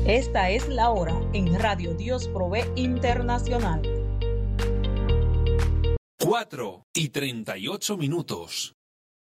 Esta es la hora en Radio Dios Provee Internacional. 4:38.